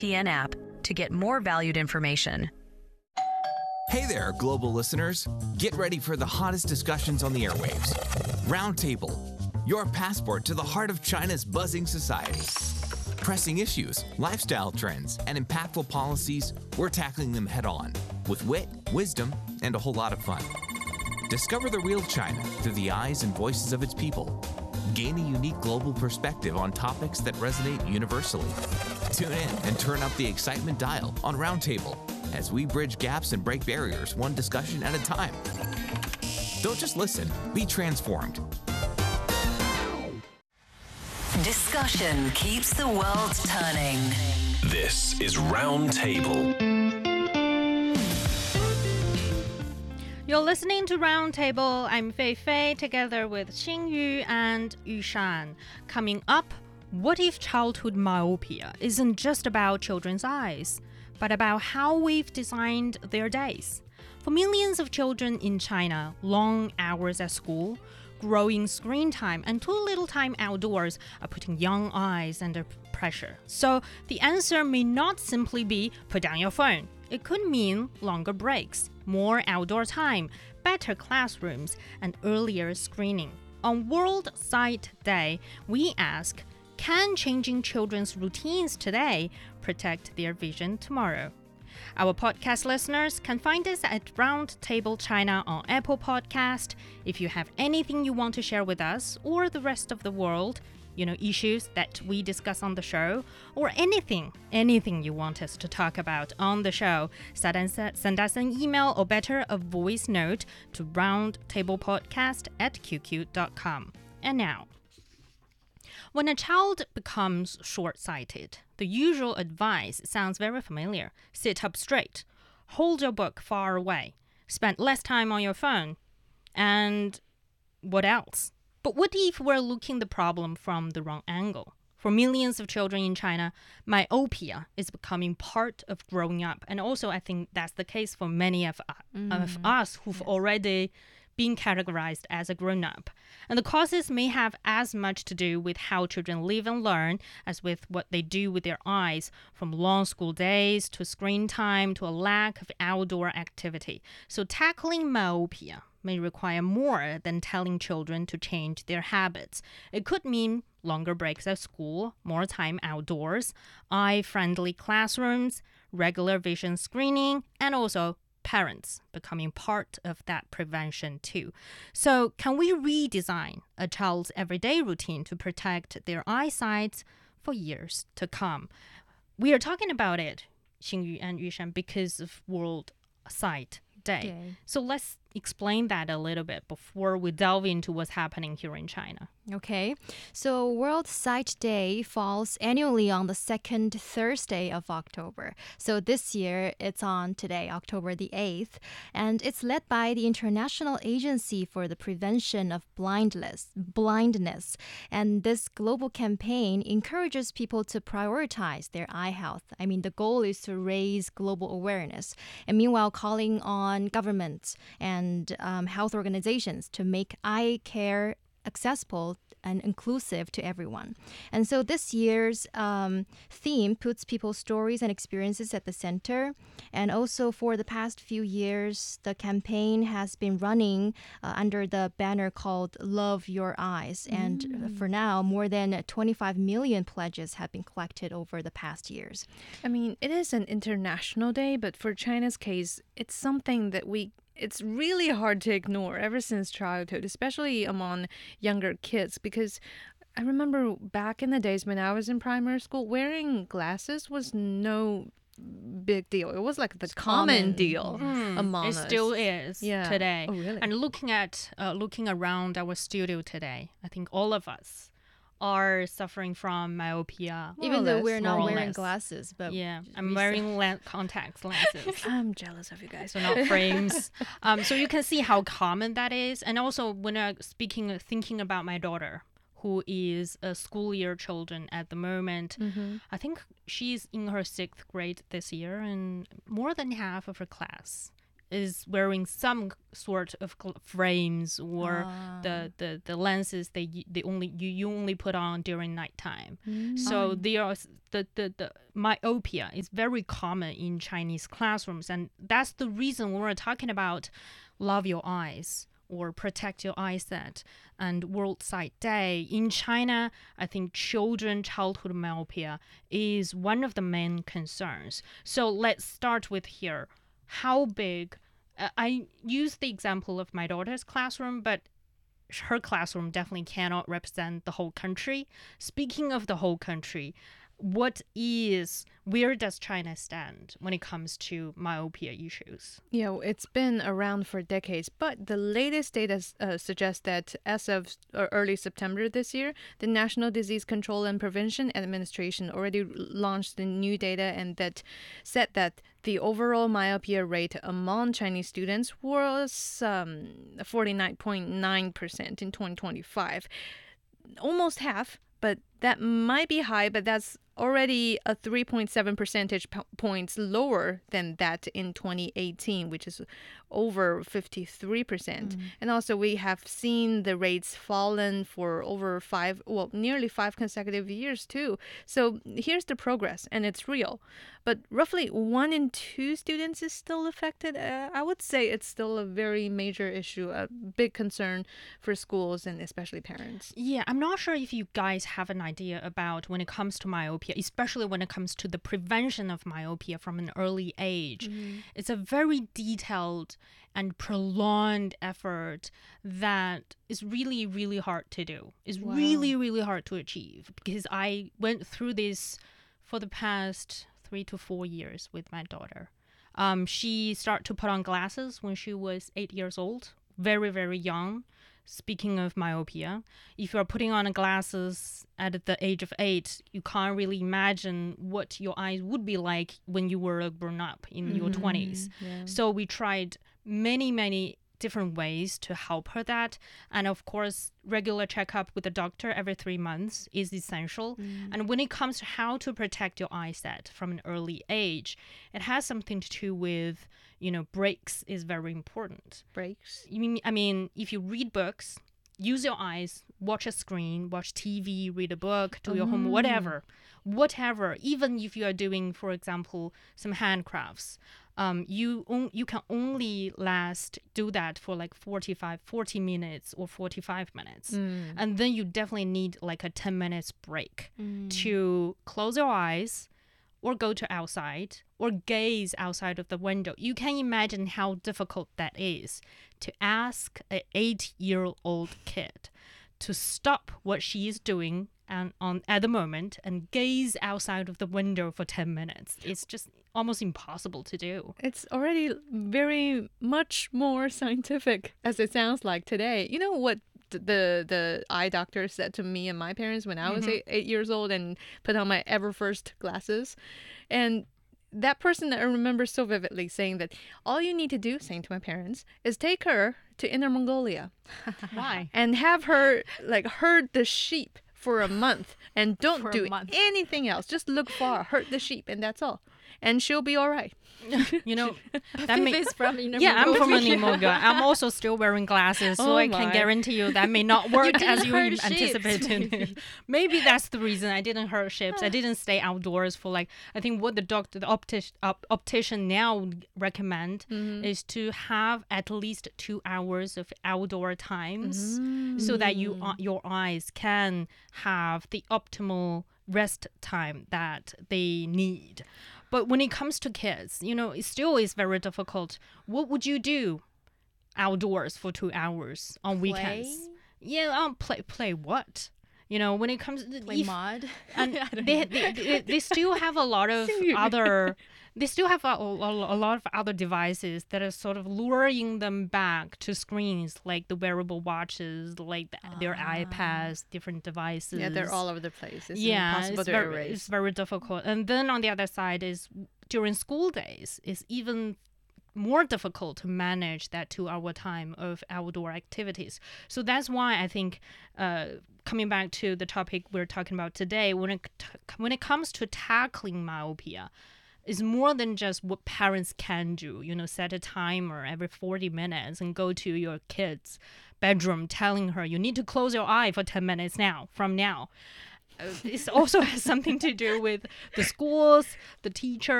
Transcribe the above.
TN app to get more valued information. Hey there, global listeners. Get ready for the hottest discussions on the airwaves. Roundtable, your passport to the heart of China's buzzing society. Pressing issues, lifestyle trends, and impactful policies, we're tackling them head on with wit, wisdom, and a whole lot of fun. Discover the real China through the eyes and voices of its people. Gain a unique global perspective on topics that resonate universally. Tune in and turn up the excitement dial on Roundtable as we bridge gaps and break barriers one discussion at a time. Don't just listen, be transformed. Discussion keeps the world turning. This is Roundtable. You're listening to Roundtable. I'm Fei Fei, together with Xingyu and Yushan. Coming up, what if childhood myopia isn't just about children's eyes, but about how we've designed their days? For millions of children in China, long hours at school, growing screen time, and too little time outdoors are putting young eyes under pressure. So the answer may not simply be put down your phone. It could mean longer breaks, more outdoor time, better classrooms, and earlier screening. On World Sight Day, we ask, can changing children's routines today protect their vision tomorrow? Our podcast listeners can find us at Roundtable China on Apple Podcast. If you have anything you want to share with us or the rest of the world, issues that we discuss on the show, or anything you want us to talk about on the show, send us an email or better, a voice note to roundtablepodcast@qq.com. And now, when a child becomes short-sighted, the usual advice sounds very familiar. Sit up straight, hold your book far away, spend less time on your phone, and what else? But what if we're looking the problem from the wrong angle? For millions of children in China, myopia is becoming part of growing up. And also, I think that's the case for many of us who've already been categorized as a grown-up. And the causes may have as much to do with how children live and learn as with what they do with their eyes, from long school days to screen time to a lack of outdoor activity. So tackling myopia may require more than telling children to change their habits. It could mean longer breaks at school, more time outdoors, eye-friendly classrooms, regular vision screening, and also parents becoming part of that prevention too. So can we redesign a child's everyday routine to protect their eyesight for years to come? We are talking about it, Xingyu and Yushan, because of World Sight Day. So let's explain that a little bit before we delve into what's happening here in China. Okay, so World Sight Day falls annually on the second Thursday of October. So this year it's on today, October the 8th, and it's led by the International Agency for the Prevention of Blindness. And this global campaign encourages people to prioritize their eye health. I mean, the goal is to raise global awareness, and meanwhile calling on governments and health organizations to make eye care accessible and inclusive to everyone. And so this year's theme puts people's stories and experiences at the center. And also for the past few years, the campaign has been running under the banner called Love Your Eyes. And for now, more than 25 million pledges have been collected over the past years. I mean, it is an international day, but for China's case, it's something that it's really hard to ignore ever since childhood, especially among younger kids, because I remember back in the days when I was in primary school, wearing glasses was no big deal. It was like the common deal among us. It still is today. Oh, really? And looking around our studio today, I think all of us are suffering from myopia. Even though we're not wearing glasses. But I'm wearing contact lenses. I'm jealous of you guys. So not frames. So you can see how common that is. And also when I'm thinking about my daughter, who is a school year children at the moment, I think she's in her 6th grade this year, and more than half of her class is wearing some sort of frames or the lenses you only put on during nighttime. So the myopia is very common in Chinese classrooms, and that's the reason when we're talking about love your eyes or protect your eyesight and World Sight Day. In China, I think childhood myopia is one of the main concerns. So let's start with here. How big? I use the example of my daughter's classroom, but her classroom definitely cannot represent the whole country. Speaking of the whole country, where does China stand when it comes to myopia issues? Yeah, it's been around for decades, but the latest data suggests that as of early September this year, the National Disease Control and Prevention Administration already launched the new data, and that said that the overall myopia rate among Chinese students was 49.9% in 2025. Almost half, but that might be high, but that's already a 3.7 percentage points lower than that in 2018, which is over 53%. And also we have seen the rates fallen for nearly 5 consecutive years too. So here's the progress, and it's real. But roughly 1 in 2 students is still affected. I would say it's still a very major issue, a big concern for schools and especially parents. Yeah, I'm not sure if you guys have an idea about when it comes to myopia, especially when it comes to the prevention of myopia from an early age. It's a very detailed and prolonged effort that is really, really hard to do. It's really, really hard to achieve, because I went through this for the past 3 to 4 years with my daughter. She started to put on glasses when she was 8 years old, very, very young. Speaking of myopia, if you're putting on glasses at the age of 8, you can't really imagine what your eyes would be like when you were grown up in your 20s. Yeah. So we tried many, many different ways to help her that. And of course, regular checkup with the doctor every 3 months is essential. And when it comes to how to protect your eyesight from an early age, it has something to do with, breaks is very important. Breaks? I mean, if you read books, use your eyes, watch a screen, watch TV, read a book, do your homework, whatever. Even if you are doing, for example, some handcrafts, you can only do that for like 40 minutes or 45 minutes. And then you definitely need like a 10 minutes break to close your eyes or go to outside or gaze outside of the window. You can imagine how difficult that is to ask an 8-year-old kid to stop what she is doing at the moment and gaze outside of the window for 10 minutes. It's just almost impossible to do. It's already very much more scientific as it sounds like today. You know what the eye doctor said to me and my parents when I was 8 years old and put on my ever first glasses? And that person, I remember so vividly saying that all you need to do, saying to my parents, is take her to Inner Mongolia. Why? And have her herd the sheep for a month and don't do anything else. Just look far, herd the sheep, and that's all. And she'll be all right. That makes from Inner I'm from Mongolia. Inner Mongolia. I'm also still wearing glasses, so I can guarantee you that may not work as you herd sheep. anticipated. Maybe that's the reason I didn't herd sheep. I didn't stay outdoors for I think what the optician now recommend is to have at least 2 hours of outdoor times so that your eyes can have the optimal rest time that they need. But when it comes to kids, it still is very difficult. What would you do outdoors for 2 hours on weekends? Yeah, play what? When it comes to Play mud. and they still have a lot of other. They still have a lot of other devices that are sort of luring them back to screens, like the wearable watches, like their iPads, different devices. Yeah, they're all over the place. It's impossible to erase. It's very difficult. And then on the other side is during school days, it's even more difficult to manage that 2-hour time of outdoor activities. So that's why I think, coming back to the topic we're talking about today, when it comes to tackling myopia, is more than just what parents can do. Set a timer every 40 minutes and go to your kid's bedroom telling her you need to close your eye for 10 minutes from now. It also has something to do with the schools, the teachers.